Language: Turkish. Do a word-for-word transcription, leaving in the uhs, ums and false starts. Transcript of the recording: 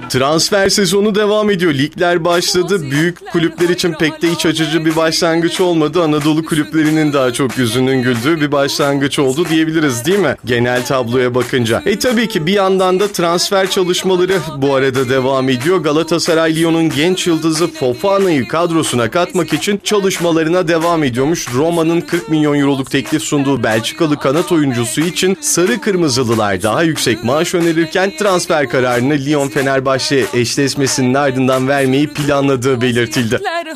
Transfer sezonu devam ediyor. Ligler başladı. Büyük kulüpler için pek de iç açıcı bir başlangıç olmadı. Anadolu kulüplerinin daha çok yüzünün güldüğü bir başlangıç oldu diyebiliriz, değil mi? Genel tabloya bakınca. E tabii ki bir yandan da transfer çalışmaları bu arada devam ediyor. Galatasaray Lyon'un genç yıldızı Fofana'yı kadrosuna katmak için çalışmalarına devam ediyormuş. Roma'nın kırk milyon euroluk teklif sunduğu Belçikalı kanat oyuncusu için sarı kırmızılılar daha yüksek maaş önerirken transfer kararını Lyon Fenerbahçe eşleşmesinin ardından vermeyi planladığı belirtildi.